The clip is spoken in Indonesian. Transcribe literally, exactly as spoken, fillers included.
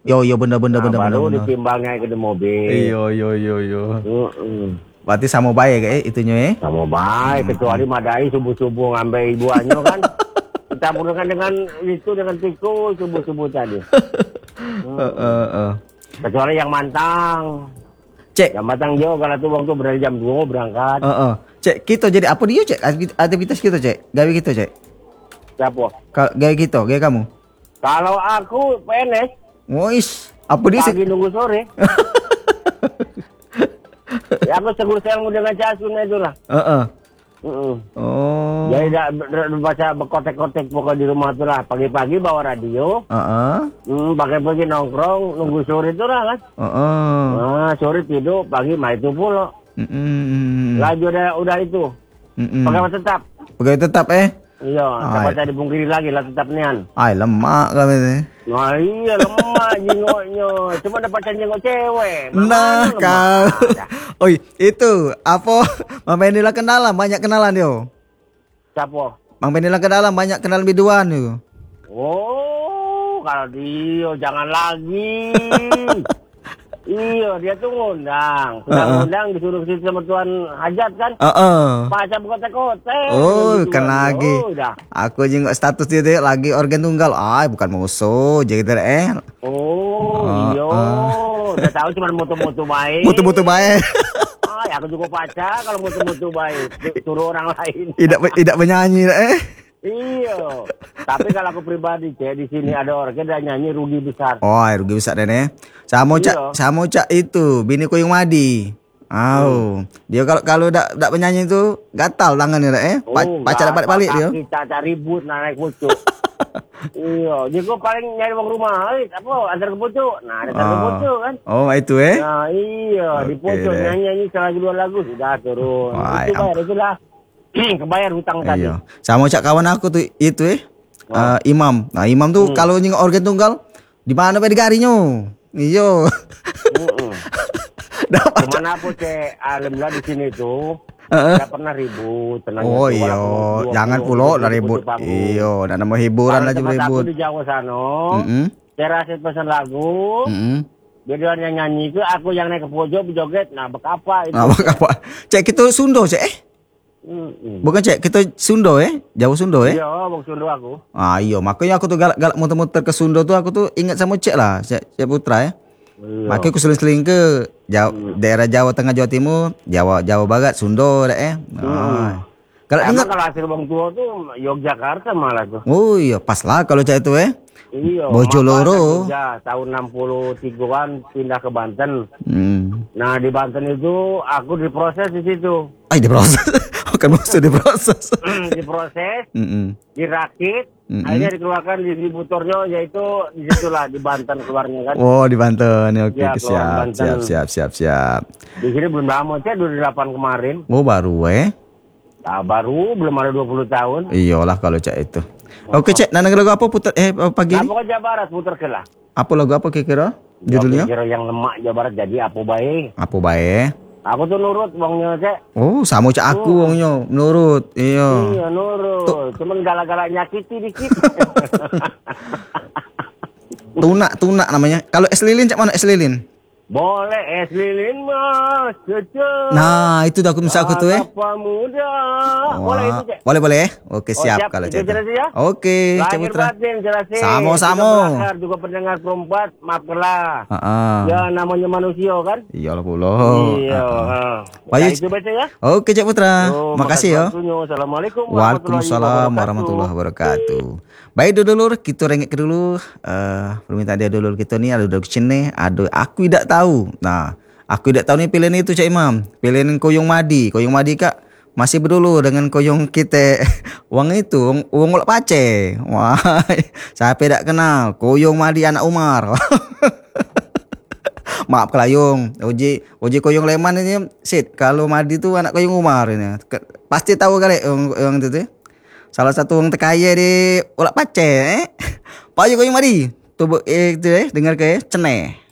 Yo yo bener bener Nah, bener bener. baru bener. ditimbangnya ke di mobil. Iyo yo yo yo. Heeh. Berarti sama baik eh itunya eh. Sama baik, kecuali madai subuh-subuh ngambil ibuannya kan. Kita menggunakan dengan itu dengan tikus subuh-subuh tadi. Heeh heeh. Kecuali yang mantang. Cek. Yang mantang jauh kalau tuh waktu berada jam dua berangkat. Heeh. Cek kita jadi apa dia cek aktivitas kita cek gawe kita cek. Siapa? Ka gawe kita gawe kamu. Kalau aku P N S. Wois apa dia pagi nunggu sore. Ya aku segur sayang dengan casunnya itu lah. Heeh. Uh-uh. Oh. Jadi tidak baca berkotek-kotek pokok di rumah itu lah. Pagi-pagi bawa radio. Heeh. Hmm, pakai-pagi nongkrong, nunggu sore itu lah kan. Heeh. Nah, sore tidur, pagi main itu pula. Heeh. Lagi udah udah itu. Heeh. Pegawai tetap. Pegawai tetap eh. Iya, dapat tadi dipungkiri lagi lah tetap nian. Ay, lemak kami ni. Nah, iya lemak jengoknya. Cuma dapat jengok cewek. Nah, kau. Oi, itu apa? Bang Benila kenalan, banyak kenalan dia. Siapa? Bang Benila kenalan, banyak kenal biduan tu. Oh, kalau dia jangan lagi. Iya, dia tuh ngundang. Sudah uh-uh. ngundang disuruh ke situ sama Tuan Hajat kan? Heeh. Uh-uh. Baca buka kotek. Oh, gitu kan lagi. Oh, aku jengok status dia tuh lagi organ tunggal. Ay, bukan musuh, jadi eh. Oh, uh, iya. Uh. Udah tahu cuma moto-moto baik. Moto-moto baik. Ay, aku juga baca kalau moto-moto baik. Suruh orang lain. Tidak tidak menyanyi eh. Iya. Tapi kalau aku pribadi, cek di sini ada organ dan nyanyi rugi besar. Oh, rugi besar deh nih. Sama cak, iya. sama cak itu bini Koyong Madi. Oh, hmm. dia kalau kalau dak dak penyanyi itu gatal tangannya eh. Pa, oh, pacar balik-balik dia. Kita cari ribut naik pucuk. Iya, dia kok paling nyari uang rumah, eh, apa antar ke pucuk. Nah, ada antar ke pucuk kan. Oh, itu eh. Nah, iya, okay, di pucuk nyanyi-nyanyi selagi dua lagu sudah turun. Wah, itu bayar itu lah. Kebayar hutang tadi. Iya. Sama cak kawan aku tuh itu eh. Oh. Uh, imam. Nah, imam tuh hmm. kalau nyengok organ tunggal di mana pe digarinya? Iyo. Heeh. Kemana pun cek alhamdulillah di sini tuh tidak uh-uh. pernah ribut. Oh iya, jangan pulo lah ribut. Iyo, dan nama hiburan lah juga ribut. Aku di Jawa sana, mm-hmm. terasit pesan lagu. Mm-hmm. Dia yang nyanyi itu, aku yang naik ke pojok joget. Nah, bekapa itu? Nah, bekapa? Cek itu Sundo cek eh? Mm-hmm. Bukan cek kita Sundo eh, Jawa Sundo eh? Iya, bang Sundo aku. Ah iya, makanya aku tuh galak-galak muter-muter ke Sundo tuh aku tuh ingat sama cek lah, cek, cek Putra ya. Iya. Makanya aku seling-seling ke Jawa, hmm. daerah Jawa Tengah, Jawa Timur, Jawa Jawa Barat, Sundo deh eh. Hmm. Kalau ingat kalau hasil bang tua tuh Yogyakarta malah tuh. Oh iya, pas lah kalau cek itu eh. Iya. Bojoloro. Ya, tahun enam puluh tigaan pindah ke Banten. Hmm. Nah di Banten itu aku diproses di situ. Ah diproses? Bukan maksud diproses. diproses, mm-hmm. dirakit, mm-hmm. akhirnya dikeluarkan distributornya yaitu di situlah di Banten keluarnya kan. Oh di Banten, oke ya, siap, siap, siap, siap, siap. Di sini belum lama cek dua puluh delapan kemarin. Oh baru eh? Nah, baru belum ada dua puluh tahun. Iyalah kalau cek itu. Oh. Oke cek, nana lagu apa putar eh pagi? Nah, pokoknya Jawa Barat putar ke lah. Apa lagu apa kira-kira? Judulnya? Kira yang lemak Jawa Barat jadi apa baik? Apa baik? Aku tuh nurut wongnya cek. Oh sama cek aku oh. wongnya nurut. Iya. Iya nurut. Tuh. Cuman galak-galak nyakiti dikit. Tuna tuna namanya. Kalau es lilin cak mana es lilin? Boleh es lilin mas, cocok. Nah itu tuh aku misal aku tuh eh. Apa muda. Boleh itu cek. Boleh boleh. Oke siap, oh, siap. Kalau cek. Ya? Oke cek Putra. Sama-sama. Juga pendengar perempat, maaflah. Uh-uh. Ya namanya manusia kan. Iyalah pula. Iya. Uh-uh. Nah, itu baca ya. Oke cek Putra. Oh, makasih ya. Assalamualaikum Waalaikumsalam warahmatullahi wabarakatuh. Baik dulur, kita rengek ke dulu. Uh, permintaan dia dulur kita nih ada dulur sini, ada aku tidak tahu. Nah, aku tidak tahu nih pilihan itu Cak Imam. Pilihan Koyong Madi. Koyong Madi Kak masih berdulu dengan Koyong kita. Uang itu, uang, uang ulak pace. Wah, saya tidak kenal. Koyong Madi anak Umar. Maaf kelayung. Oji, Oji Koyong Leman ini sit. Kalau Madi itu anak Koyong Umar ini. Pasti tahu kali orang itu tuh. Salah satu orang terkaya di ulak pace. Eh? Pak Koyong Madi. Tuh eh, itu eh dengar ke ceneh.